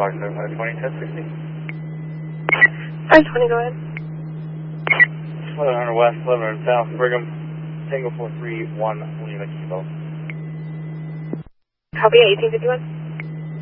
Fox 520, 1060. 520, go ahead. 1100 West, 1100 South, Brigham, Tango 431, Lima Kilo. Copy at 1851.